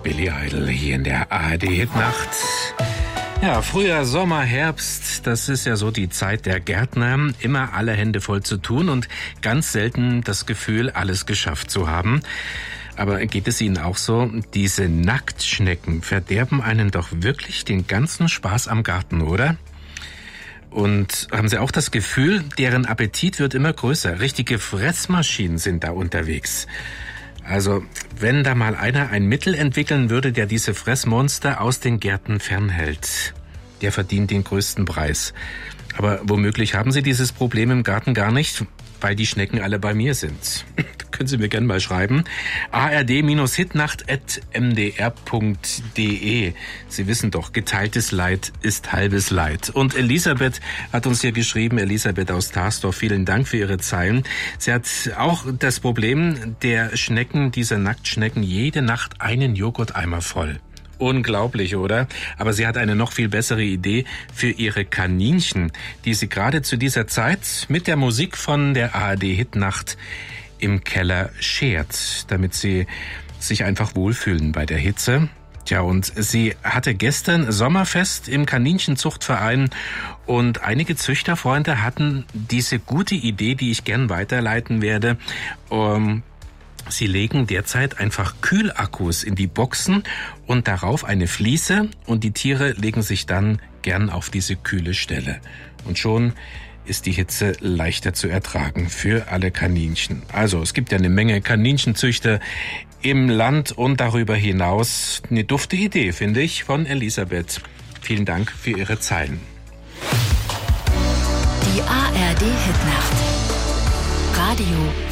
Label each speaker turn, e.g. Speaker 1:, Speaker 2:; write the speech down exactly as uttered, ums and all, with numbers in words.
Speaker 1: Billy Idol hier in der A R D-Hitnacht. Ja, Frühjahr, Sommer, Herbst, das ist ja so die Zeit der Gärtner. Immer alle Hände voll zu tun und ganz selten das Gefühl, alles geschafft zu haben. Aber geht es Ihnen auch so? Diese Nacktschnecken verderben einen doch wirklich den ganzen Spaß am Garten, oder? Und haben Sie auch das Gefühl, deren Appetit wird immer größer? Richtige Fressmaschinen sind da unterwegs. Also, wenn da mal einer ein Mittel entwickeln würde, der diese Fressmonster aus den Gärten fernhält, der verdient den größten Preis. Aber womöglich haben Sie dieses Problem im Garten gar nicht, weil die Schnecken alle bei mir sind. Können Sie mir gerne mal schreiben. a r d hitnacht at m d r punkt d e. Sie wissen doch, geteiltes Leid ist halbes Leid. Und Elisabeth hat uns hier geschrieben, Elisabeth aus Tarsdorf, vielen Dank für Ihre Zeilen. Sie hat auch das Problem der Schnecken, dieser Nacktschnecken, jede Nacht einen Joghurteimer voll. Unglaublich, oder? Aber sie hat eine noch viel bessere Idee für ihre Kaninchen, die sie gerade zu dieser Zeit mit der Musik von der A R D-Hitnacht im Keller schert, damit sie sich einfach wohlfühlen bei der Hitze. Tja, und sie hatte gestern Sommerfest im Kaninchenzuchtverein und einige Züchterfreunde hatten diese gute Idee, die ich gern weiterleiten werde. Um, sie legen derzeit einfach Kühlakkus in die Boxen und darauf eine Fliese und die Tiere legen sich dann gern auf diese kühle Stelle. Und schon ist die Hitze leichter zu ertragen für alle Kaninchen. Also es gibt ja eine Menge Kaninchenzüchter im Land und darüber hinaus. Eine dufte Idee, finde ich, von Elisabeth. Vielen Dank für Ihre Zeilen.
Speaker 2: Die A R D-Hitnacht. Radio